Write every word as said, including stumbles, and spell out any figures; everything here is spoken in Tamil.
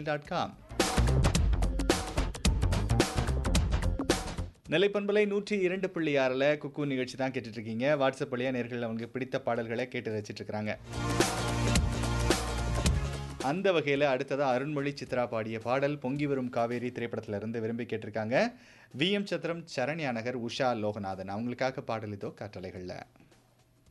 Gmail dot com. நிலைப்பண்பலை நூற்றி இரண்டு புள்ளி ஆறில் குக்கு நிகழ்ச்சி தான் கேட்டுட்ருக்கீங்க. வாட்ஸ்அப் வழியாக நேர்கள் அவங்களுக்கு பிடித்த பாடல்களை கேட்டு ரசிச்சிட்ருக்கிறாங்க. அந்த வகையில் அடுத்ததாக அருண்மொழி சித்ரா பாடிய பாடல் பொங்கி வரும் காவேரி திரைப்படத்தில் இருந்து விரும்பி கேட்டிருக்காங்க. வி எம் சத்திரம், சரண்யா நகர், உஷா லோகநாதன். அவங்களுக்காக பாடல் இதோ காற்றலைகளில்.